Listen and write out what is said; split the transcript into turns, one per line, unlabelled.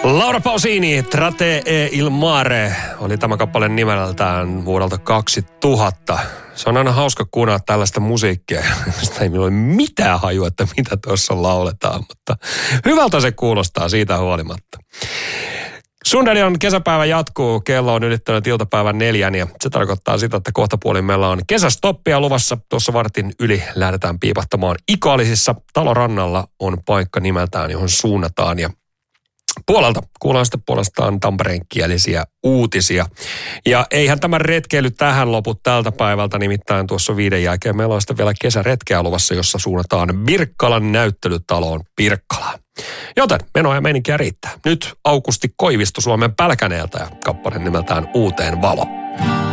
Laura Pausini, Trate e il mare, oli tämä kappale nimeltään vuodelta 2000. Se on aina hauska kuunnella tällaista musiikkia, josta ei minulla ole mitään hajua, että mitä tuossa lauletaan, mutta hyvältä se kuulostaa siitä huolimatta. Sundelion kesäpäivä jatkuu, kello on ylittänyt iltapäivän 4 ja se tarkoittaa sitä, että kohtapuolin meillä on kesästoppia luvassa. Tuossa vartin yli lähdetään piipahtamaan Ikaalisissa. Talorannalla on paikka nimeltään, johon suunnataan ja puolelta kuullaan sitten puolestaan tampereenkielisiä uutisia. Ja eihän tämä retkeily tähän lopu tältä päivältä, nimittäin tuossa 5 jälkeen meillä on sitten vielä kesäretkeä luvassa, jossa suunnataan Birkkalan näyttelytaloon Pirkkalaan. Joten menoa ja meininkiä riittää. Nyt Aukusti Koivisto Suomen Pälkäneeltä ja kappale nimeltään Uuteen valo.